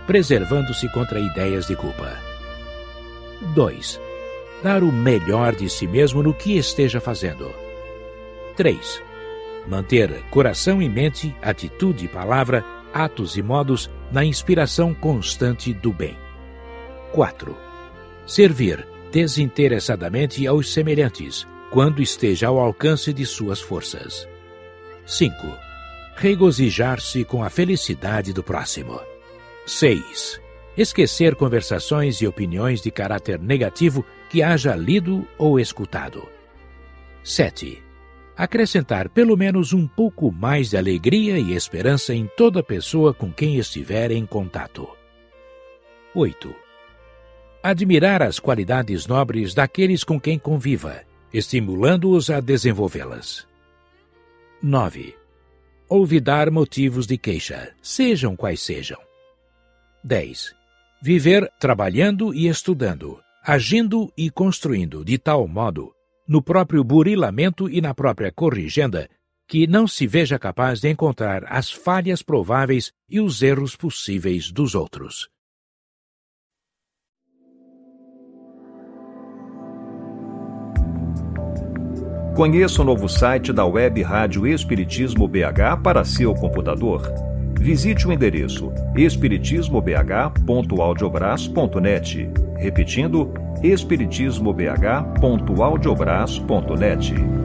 preservando-se contra ideias de culpa. 2. Dar o melhor de si mesmo no que esteja fazendo. 3. Manter coração e mente, atitude e palavra, atos e modos na inspiração constante do bem. 4. Servir desinteressadamente aos semelhantes, quando esteja ao alcance de suas forças. 5. Regozijar-se com a felicidade do próximo. 6. Esquecer conversações e opiniões de caráter negativo que haja lido ou escutado. 7. Acrescentar pelo menos um pouco mais de alegria e esperança em toda pessoa com quem estiver em contato. 8. Admirar as qualidades nobres daqueles com quem conviva, estimulando-os a desenvolvê-las. 9. Olvidar motivos de queixa, sejam quais sejam. 10. Viver trabalhando e estudando, agindo e construindo de tal modo, no próprio burilamento e na própria corrigenda, que não se veja capaz de encontrar as falhas prováveis e os erros possíveis dos outros. Conheça o novo site da Web Rádio Espiritismo BH para seu computador. Visite o endereço espiritismobh.audiobras.net. Repetindo, espiritismobh.audiobras.net.